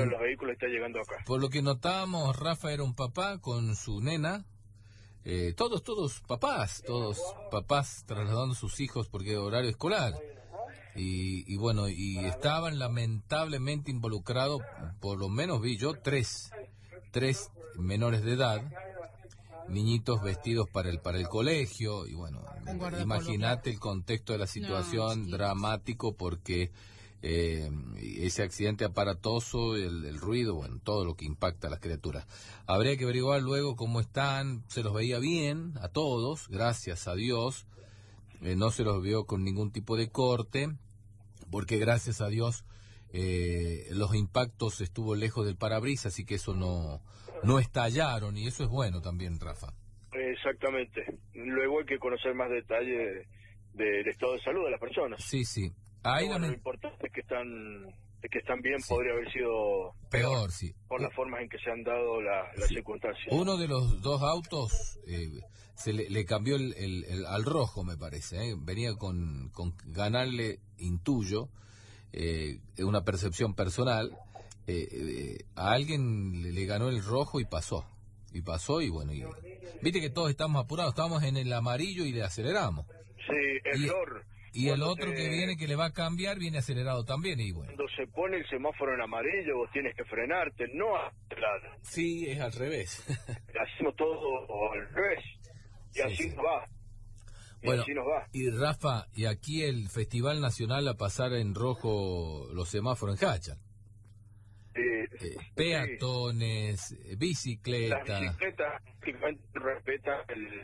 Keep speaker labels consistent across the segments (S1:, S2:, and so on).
S1: de los vehículos está llegando acá.
S2: Por lo que notábamos, Rafa era un papá con su nena, todos papás trasladando a sus hijos porque horario escolar. Y bueno, y estaban lamentablemente involucrados, por lo menos vi yo, tres menores de edad, niñitos vestidos para el colegio, y bueno, imagínate el contexto de la situación, dramático, porque ese accidente aparatoso, el ruido, bueno, todo lo que impacta a las criaturas. Habría que averiguar luego cómo están. Se los veía bien a todos, gracias a Dios. No se los vio con ningún tipo de corte, porque gracias a Dios los impactos estuvo lejos del parabrisas, así que eso no estallaron, y eso es bueno también, Rafa.
S1: Exactamente. Luego hay que conocer más detalles del estado de salud de las personas.
S2: Sí.
S1: Lo importante es que están bien, sí. Podría haber sido
S2: peor, sí.
S1: Por las formas en que se han dado las circunstancias.
S2: Uno de los dos autos se le cambió al rojo, me parece. Venía con ganarle, intuyo, una percepción personal. A alguien le ganó el rojo y pasó. Y bueno, viste que todos estamos apurados, estamos en el amarillo y le aceleramos.
S1: Sí, error.
S2: Y el otro que viene, que le va a cambiar, viene acelerado también, y bueno.
S1: Cuando se pone el semáforo en amarillo, vos tienes que frenarte, no acelerar.
S2: Sí, es al revés.
S1: Hacemos todo al revés, y sí, así nos va.
S2: Bueno, y Rafa, y aquí el Festival Nacional a pasar en rojo los semáforos en Hachal. Peatones, bicicletas.
S1: Las bicicletas prácticamente respetan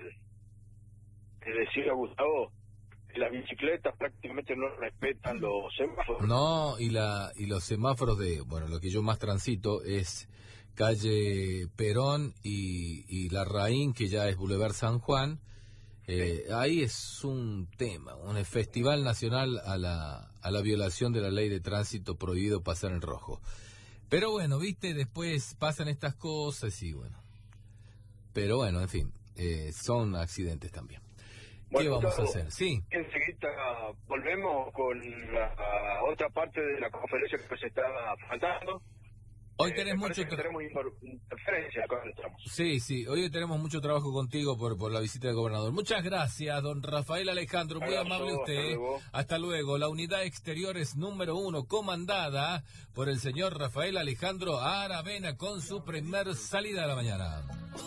S1: el decía Gustavo. Las bicicletas prácticamente no respetan los semáforos.
S2: No, y los semáforos lo que yo más transito es calle Perón y Larraín, que ya es Boulevard San Juan. Ahí es un tema, un festival nacional a la violación de la ley de tránsito, prohibido pasar en rojo. Pero bueno, viste, después pasan estas cosas y bueno. Pero bueno, en fin, son accidentes también. ¿Qué vamos a hacer? Sí.
S1: Enseguida volvemos con la otra parte de la conferencia que se está faltando.
S2: Hoy tenés mucho
S1: tenemos interferencia cuando entramos.
S2: Sí, hoy tenemos mucho trabajo contigo por la visita del gobernador. Muchas gracias, don Rafael Alejandro, muy amable usted. Hasta luego. La unidad exteriores número 1, comandada por el señor Rafael Alejandro Aravena, con su primer salida de la mañana.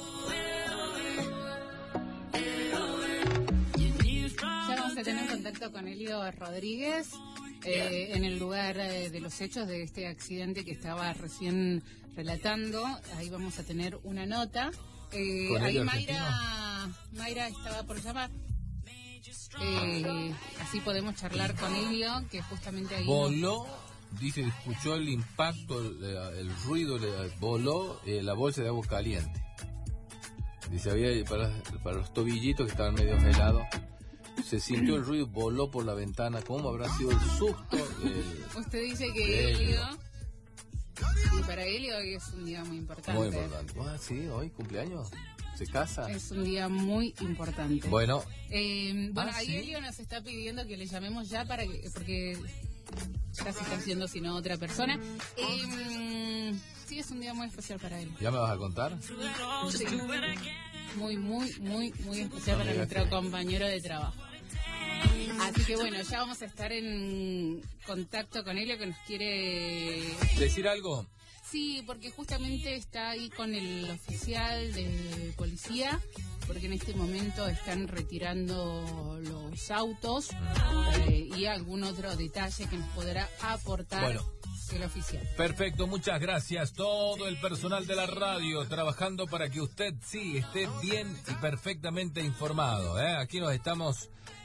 S3: Vamos a tener contacto con Elio Rodríguez en el lugar de los hechos de este accidente que estaba recién relatando. Ahí vamos a tener una nota. Ahí Mayra estaba por llamar. Así podemos charlar con Elio, que justamente ahí
S2: voló, dice, escuchó el impacto, el ruido, voló la bolsa de agua caliente. Dice, había para los tobillitos que estaban medio helados. Se sintió el ruido, voló por la ventana. ¿Cómo habrá sido el susto?
S3: Usted dice que Elio, y para Elio hoy es un día muy importante.
S2: Muy importante. Sí, hoy cumpleaños. ¿Se casa?
S3: Es un día muy importante.
S2: Bueno.
S3: Ahí
S2: ¿sí?
S3: Elio nos está pidiendo que le llamemos ya porque ya se está haciendo sino otra persona. Sí, es un día muy especial para él.
S2: ¿Ya me vas a contar?
S3: Sí. Muy especial para nuestro compañero de trabajo. Así que bueno, ya vamos a estar en contacto con Elio, que nos quiere
S2: decir algo.
S3: Sí, porque justamente está ahí con el oficial de policía, porque en este momento están retirando los autos y algún otro detalle que nos podrá aportar el oficial.
S2: Perfecto, muchas gracias. Todo el personal de la radio trabajando para que usted esté bien y perfectamente informado. Aquí nos estamos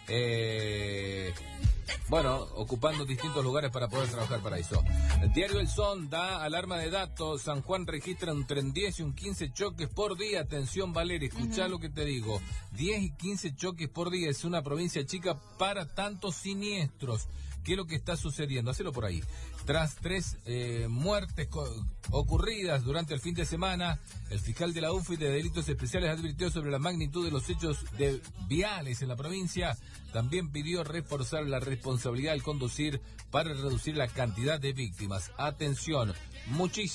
S2: ocupando distintos lugares para poder trabajar para eso. El diario El Son da alarma de datos. San Juan registra entre un 10 y un 15 choques por día. Atención, Valeria, escuchá lo que te digo. 10 y 15 choques por día. Es una provincia chica para tantos siniestros. ¿Qué es lo que está sucediendo? Hacelo por ahí. Tras 3 muertes ocurridas durante el fin de semana, el fiscal de la UFI de Delitos Especiales advirtió sobre la magnitud de los hechos viales en la provincia. También pidió reforzar la responsabilidad al conducir para reducir la cantidad de víctimas. Atención, muchísimo.